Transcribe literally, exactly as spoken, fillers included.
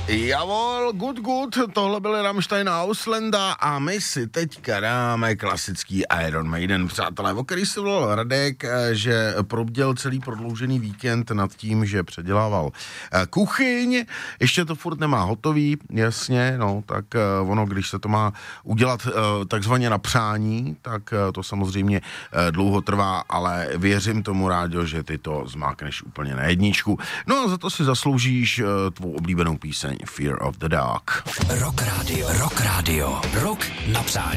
Javol, good, good, tohle byly Rammstein a Auslanda a my si teďka dáme klasický Iron Maiden, přátelé, o který se volal Radek, že probděl celý prodloužený víkend nad tím, že předělával kuchyň, ještě to furt nemá hotový, jasně, no, tak ono, když se to má udělat takzvaně na přání, tak to samozřejmě dlouho trvá, ale věřím tomu, Ráďo, že ty to zmákneš úplně na jedničku. No a za to si zasloužíš tvou oblíbenou píseň Fear of the Dark. Rock Radio, Rock Radio, Rock na přání.